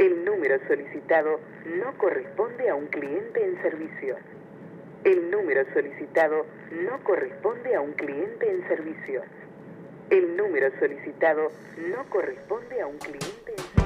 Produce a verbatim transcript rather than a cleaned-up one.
El número solicitado no corresponde a un cliente en servicio. El número solicitado no corresponde a un cliente en servicio. El número solicitado no corresponde a un cliente en servicio.